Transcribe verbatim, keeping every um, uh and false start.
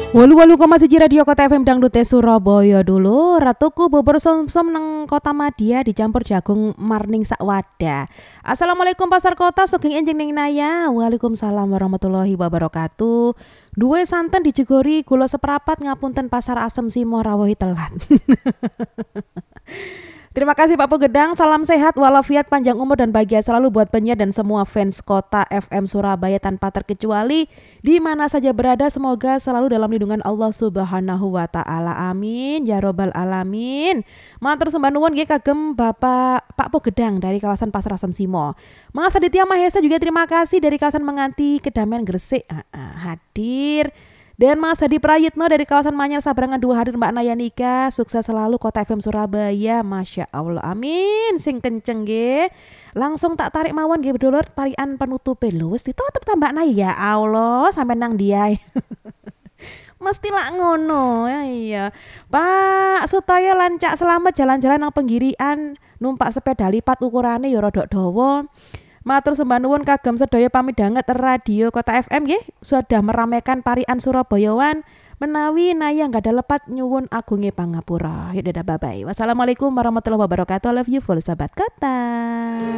Walu walu koma siji radio Kota F M Dangdute Surabaya dulu. Ratuku bubur somsom nang Kota Madia dicampur jagung marning sak wadah. Assalamualaikum pasar kota sugeng enjing ning naya. Waalaikumsalam warahmatullahi wabarakatuh. Duwe santen dijegori gula seprapat ngapunten pasar asem simo rawuhi telat. Terima kasih Pak Pogedang, salam sehat walafiat panjang umur dan bahagia selalu buat penyiar dan semua fans Kota F M Surabaya tanpa terkecuali di mana saja berada, semoga selalu dalam lindungan Allah Subhanahu wa taala. Amin ya robbal alamin. Matur sembah nuwun nggih kagem Bapak Pak Pogedang dari kawasan Pasar Asem Simo. Mas Aditya Mahesa juga terima kasih dari kawasan Menganti Kedamen Gresik ah, ah, hadir. Dan Mas Hadi Prayitno dari kawasan Manyar Sabrangan dua hadir Mbak Naya Nika. Sukses selalu Kota F M Surabaya. Masya Allah, amin. Sing kenceng ge. Langsung tak tarik mawon ge bedulur parian penutupe lho. Wis ditutup ta Mbak Naya. Ya Allah, sampai nang dia. Mesti lak ngono ya iya. Pak Sutoyo lancak selamat jalan-jalan nang penggirian numpak sepeda lipat ukurane ya rada dawa. Matur sembah nuwun kagem sedaya pamidhanget radio Kota F M nggih sudah meramaikan parian Surabayawan menawi naya enggak ada lepat nyuwun agunge pangapura. Ya dadah bye bye. Wassalamualaikum warahmatullahi wabarakatuh. I love you full sahabat kota.